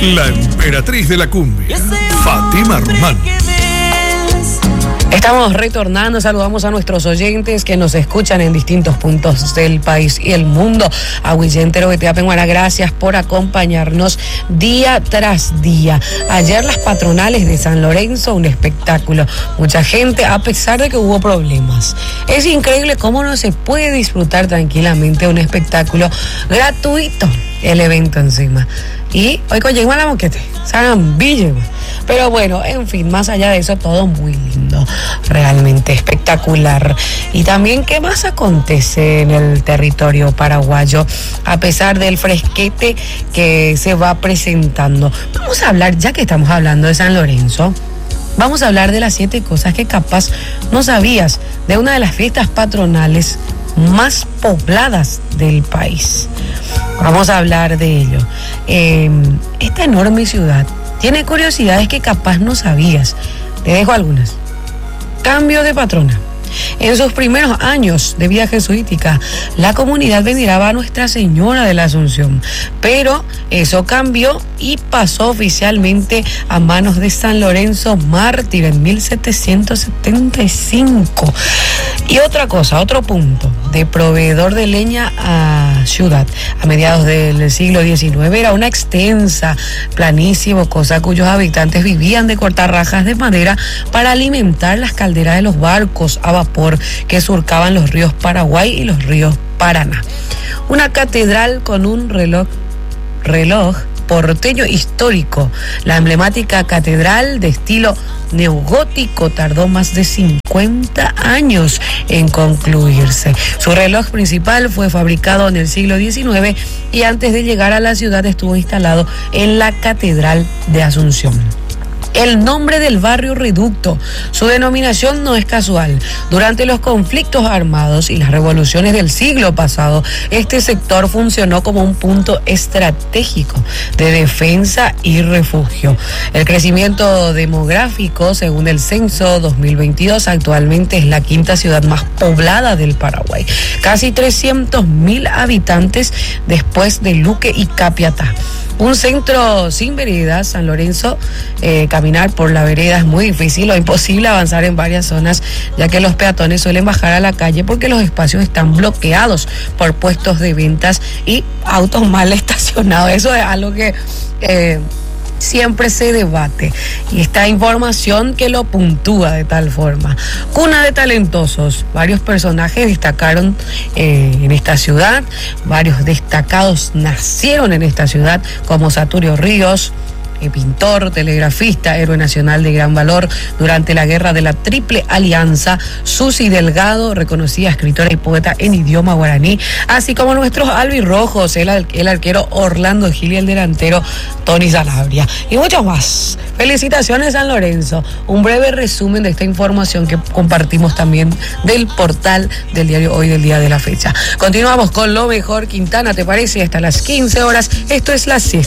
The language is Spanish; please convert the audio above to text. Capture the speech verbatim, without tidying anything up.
La emperatriz de la cumbia, Fátima Román. Estamos retornando, saludamos a nuestros oyentes que nos escuchan en distintos puntos del país y el mundo. A Huillentero de Teapenguara, gracias por acompañarnos día tras día. Ayer las patronales de San Lorenzo, un espectáculo. Mucha gente, a pesar de que hubo problemas. Es increíble cómo no se puede disfrutar tranquilamente un espectáculo gratuito, el evento encima. Y hoy con llegó a la moquete, San Ville. Pero bueno, en fin, más allá de eso, todo muy lindo, realmente espectacular. Y también, ¿qué más acontece en el territorio paraguayo? A pesar del fresquete que se va presentando. Vamos a hablar, ya que estamos hablando de San Lorenzo, vamos a hablar de las siete cosas que capaz no sabías de una de las fiestas patronales más pobladas del país. Vamos a hablar de ello. Eh, esta enorme ciudad tiene curiosidades que capaz no sabías. Te dejo algunas. Cambio de patrona. En sus primeros años de vida jesuítica, la comunidad veneraba a Nuestra Señora de la Asunción, pero eso cambió y pasó oficialmente a manos de San Lorenzo Mártir en mil setecientos setenta y cinco. Y otra cosa, otro punto, de proveedor de leña a ciudad a mediados del siglo diecinueve era una extensa planicie bocosa cuyos habitantes vivían de cortar rajas de madera para alimentar las calderas de los barcos a vapor que surcaban los ríos Paraguay y los ríos Paraná. Una catedral con un reloj, reloj porteño histórico. La emblemática catedral de estilo neogótico tardó más de cincuenta años en concluirse. Su reloj principal fue fabricado en el siglo diecinueve y antes de llegar a la ciudad estuvo instalado en la Catedral de Asunción. El nombre del barrio Reducto, su denominación no es casual. Durante los conflictos armados y las revoluciones del siglo pasado, este sector funcionó como un punto estratégico de defensa y refugio. El crecimiento demográfico, según el censo dos mil veintidós, actualmente es la quinta ciudad más poblada del Paraguay. Casi trescientos mil habitantes después de Luque y Capiatá. Un centro sin veredas, San Lorenzo, eh, caminar por la vereda es muy difícil o imposible avanzar en varias zonas, ya que los peatones suelen bajar a la calle porque los espacios están bloqueados por puestos de ventas y autos mal estacionados. Eso es algo que eh, siempre se debate, y esta información que lo puntúa de tal forma. Cuna de talentosos, varios personajes destacaron eh, en esta ciudad, varios destacados nacieron en esta ciudad, como Saturio Ríos, pintor, telegrafista, héroe nacional de gran valor durante la guerra de la Triple Alianza, Susi Delgado, reconocida escritora y poeta en idioma guaraní, así como nuestros albirrojos, el, el arquero Orlando Gil y el delantero Tony Sanabria, y muchos más. Felicitaciones, San Lorenzo. Un breve resumen de esta información que compartimos también del portal del diario Hoy, del día de la fecha. Continuamos con lo mejor, Quintana, ¿te parece? Hasta las quince horas. Esto es La Siesta.